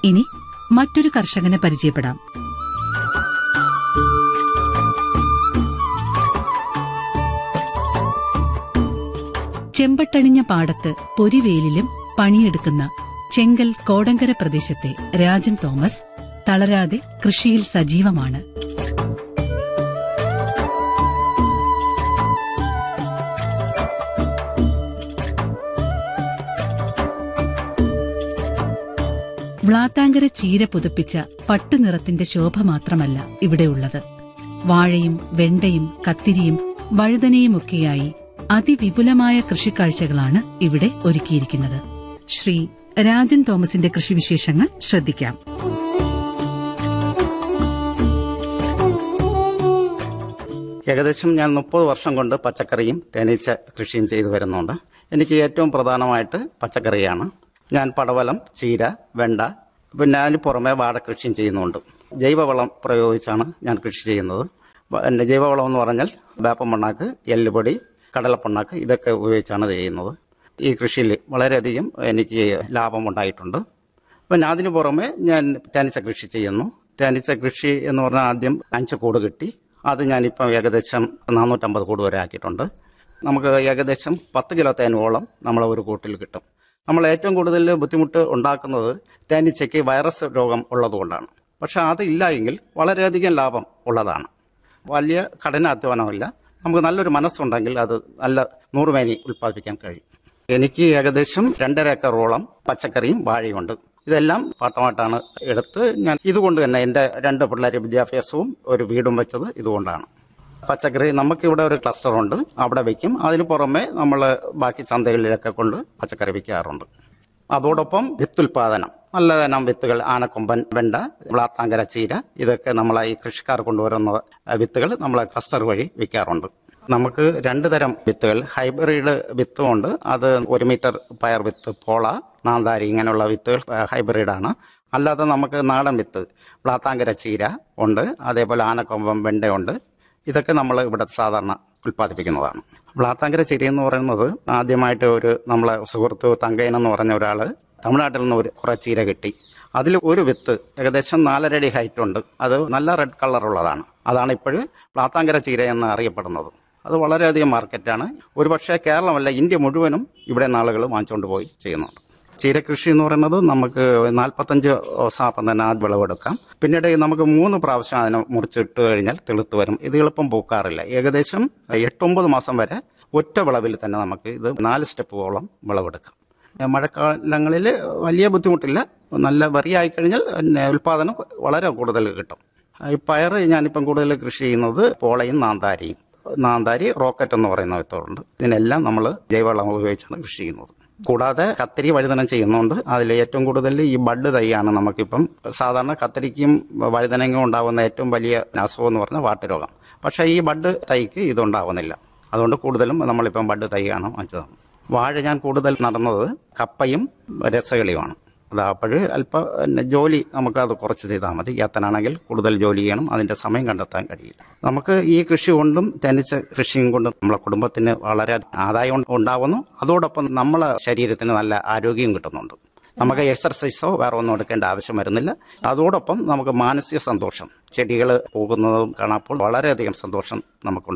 ഇനി മറ്റൊരു കർഷകനെ പരിചയപ്പെടാം. ചെമ്പട്ടണിഞ്ഞ പാടത്ത് പൊരിവേലിലും പണിയെടുക്കുന്ന ചെങ്കൽ കോടങ്കര പ്രദേശത്തെ രാജൻ തോമസ് തളരാതെ കൃഷിയിൽ സജീവമാണ്. വ്ളാത്താങ്കര ചീര പുതപ്പിച്ച പട്ടുനിറത്തിന്റെ ശോഭ മാത്രമല്ല ഇവിടെയുള്ളത്. വാഴയും വെണ്ടയും കത്തിരിയും വഴുതനയുമൊക്കെയായി അതിവിപുലമായ കൃഷിക്കാഴ്ചകളാണ് ഇവിടെ ഒരുക്കിയിരിക്കുന്നത്. ശ്രീ രാജൻ തോമസിന്റെ കൃഷിവിശേഷങ്ങൾ ശ്രദ്ധിക്കാം. ഏകദേശം ഞാൻ 30 വർഷം കൊണ്ട് പച്ചക്കറിയും തേനീച്ച കൃഷിയും ചെയ്തു വരുന്നുണ്ട്. എനിക്ക് ഏറ്റവും പ്രധാനമായിട്ട് പച്ചക്കറിയാണ്. ഞാൻ പടവലം, ചീര, വെണ്ട, പിന്നെ അതിന് പുറമെ വാഴ കൃഷിയും ചെയ്യുന്നുണ്ട്. ജൈവവളം പ്രയോഗിച്ചാണ് ഞാൻ കൃഷി ചെയ്യുന്നത്. എൻ്റെ ജൈവവളം എന്ന് പറഞ്ഞാൽ വേപ്പൻ പിണ്ണാക്ക്, എല്ലുപൊടി, കടലപ്പിണ്ണാക്ക് ഇതൊക്കെ ഉപയോഗിച്ചാണ് ചെയ്യുന്നത്. ഈ കൃഷിയിൽ വളരെയധികം എനിക്ക് ലാഭമുണ്ടായിട്ടുണ്ട്. പിന്നെ അതിന് പുറമെ ഞാൻ തേനീച്ച കൃഷി ചെയ്യുന്നു. തേനീച്ച കൃഷി എന്ന് പറഞ്ഞാൽ ആദ്യം 5 കൂട് കിട്ടി. അത് ഞാനിപ്പം ഏകദേശം 450 കൂട് വരെ ആക്കിയിട്ടുണ്ട്. നമുക്ക് ഏകദേശം 10 കിലോ തേനോളം നമ്മളെ ഒരു കൂട്ടിൽ കിട്ടും. നമ്മൾ ഏറ്റവും കൂടുതൽ ബുദ്ധിമുട്ട് ഉണ്ടാക്കുന്നത് തേനീച്ചയ്ക്ക് വൈറസ് രോഗം ഉള്ളതുകൊണ്ടാണ്. പക്ഷെ അതില്ല എങ്കിൽ വളരെയധികം ലാഭം ഉള്ളതാണ്. വലിയ കഠിനാധ്വാനമില്ല. നമുക്ക് നല്ലൊരു മനസ്സുണ്ടെങ്കിൽ അത് നല്ല 100 മേനി ഉൽപ്പാദിപ്പിക്കാൻ കഴിയും. എനിക്ക് ഏകദേശം 2.5 ഏക്കറോളം പച്ചക്കറിയും വാഴയുണ്ട്. ഇതെല്ലാം പാട്ടമായിട്ടാണ് എടുത്ത് ഞാൻ ഇതുകൊണ്ട് തന്നെ എൻ്റെ 2 പിള്ളേരെ വിദ്യാഭ്യാസവും ഒരു വീടും വെച്ചത് ഇതുകൊണ്ടാണ്. പച്ചക്കറി നമുക്കിവിടെ ഒരു ക്ലസ്റ്ററുണ്ട്, അവിടെ വയ്ക്കും. അതിന് പുറമെ നമ്മൾ ബാക്കി ചന്തകളിലൊക്കെ കൊണ്ട് പച്ചക്കറി വിൽക്കാറുണ്ട്. അതോടൊപ്പം വിത്തുൽപാദനം, നല്ലതരം വിത്തുകൾ, ആനക്കൊമ്പൻ, വെണ്ട, വ്ളാത്താങ്കര ചീര, ഇതൊക്കെ നമ്മളെ ഈ കൃഷിക്കാർ കൊണ്ടുവരുന്ന വിത്തുകൾ നമ്മളെ ക്ലസ്റ്റർ വഴി വിൽക്കാറുണ്ട്. നമുക്ക് 2 തരം വിത്തുകൾ, ഹൈബ്രിഡ് വിത്തുമുണ്ട്. അത് 1 മീറ്റർ പയർ വിത്ത്, പോള, നാന്താരി ഇങ്ങനെയുള്ള വിത്തുകൾ ഹൈബ്രിഡാണ്. അല്ലാതെ നമുക്ക് നാടൻ വിത്ത്, വ്ളാത്താങ്കര ചീര ഉണ്ട്, അതേപോലെ ആനക്കൊമ്പൻ, വെണ്ടയുണ്ട്. ഇതൊക്കെ നമ്മൾ ഇവിടെ സാധാരണ ഉൽപ്പാദിപ്പിക്കുന്നതാണ്. വ്ളാത്താങ്കര ചീര എന്ന് പറയുന്നത് ആദ്യമായിട്ട് ഒരു നമ്മളെ സുഹൃത്ത് തങ്കയൻ എന്ന് പറഞ്ഞ ഒരാൾ തമിഴ്നാട്ടിൽ നിന്ന് കുറേ ചീര കിട്ടി. അതിൽ ഒരു വിത്ത് ഏകദേശം 4.5 അടി ഹൈറ്റ് ഉണ്ട്. അത് നല്ല റെഡ് കളറുള്ളതാണ്. അതാണ് ഇപ്പോഴും വ്ളാത്താങ്കര ചീര എന്ന് അറിയപ്പെടുന്നത്. അത് വളരെയധികം മാർക്കറ്റാണ്. ഒരുപക്ഷെ കേരളമല്ല, ഇന്ത്യ മുഴുവനും ഇവിടെ ആളുകൾ വാങ്ങിച്ചുകൊണ്ട് പോയി ചെയ്യുന്നുണ്ട്. ചീരകൃഷി എന്ന് പറയുന്നത് നമുക്ക് 45 ദിവസം തന്നെ ആ വിളവെടുക്കാം. പിന്നീട് നമുക്ക് 3 പ്രാവശ്യം അതിനെ മുറിച്ചിട്ട് കഴിഞ്ഞാൽ തെളുത്ത് വരും. ഇത് എളുപ്പം പൂക്കാറില്ല. ഏകദേശം 8-9 മാസം വരെ ഒറ്റ വിളവിൽ തന്നെ നമുക്ക് ഇത് 4 സ്റ്റെപ്പോളം വിളവെടുക്കാം. മഴക്കാലങ്ങളിൽ വലിയ ബുദ്ധിമുട്ടില്ല. നല്ല വറിയായി കഴിഞ്ഞാൽ ഉൽപ്പാദനം വളരെ കൂടുതൽ കിട്ടും. ഈ പയർ ഞാനിപ്പം കൂടുതൽ കൃഷി ചെയ്യുന്നത് പോളയും നാന്താരിയും. നാന്താരി റോക്കറ്റ് എന്ന് പറയുന്ന വിത്തുകളുണ്ട്. ഇതിനെല്ലാം നമ്മൾ ജൈവവളം ഉപയോഗിച്ചാണ് കൃഷി ചെയ്യുന്നത്. കൂടാതെ കത്തിരി വഴുതനം ചെയ്യുന്നുണ്ട്. അതിൽ ഏറ്റവും കൂടുതൽ ഈ ബഡ് തൈയാണ് നമുക്കിപ്പം സാധാരണ കത്തിരിക്കും വഴുതനങ്ങയും ഉണ്ടാകുന്ന ഏറ്റവും വലിയ അസുഖം എന്ന് പറഞ്ഞാൽ വാട്ടുരോഗം. പക്ഷേ ഈ ബഡ് തൈക്ക് ഇതുണ്ടാവുന്നില്ല. അതുകൊണ്ട് കൂടുതലും നമ്മളിപ്പം ബഡ് തൈയാണ് വാങ്ങിച്ചത്. വാഴ ഞാൻ കൂടുതൽ നടന്നത് കപ്പയും രസകളിയുമാണ്. അപ്പോൾ അല്പം ജോലി നമുക്കത് കുറച്ച് ചെയ്താൽ മതി. യാത്രനാണെങ്കിൽ കൂടുതൽ ജോലി ചെയ്യണം, അതിൻ്റെ സമയം കണ്ടെത്താൻ കഴിയില്ല. നമുക്ക് ഈ കൃഷി കൊണ്ടും തേനീച്ച കൃഷിയും കൊണ്ടും നമ്മളെ കുടുംബത്തിന് വളരെ ആദായം ഉണ്ടാവുന്നു. അതോടൊപ്പം നമ്മളെ ശരീരത്തിന് നല്ല ആരോഗ്യം കിട്ടുന്നുണ്ട്. നമുക്ക് എക്സർസൈസോ വേറെ ഒന്നും എടുക്കേണ്ട ആവശ്യം വരുന്നില്ല. അതോടൊപ്പം നമുക്ക് മാനസിക സന്തോഷം, ചെടികൾ പോകുന്നതും കാണാപ്പോൾ വളരെയധികം സന്തോഷം നമുക്കുണ്ട്.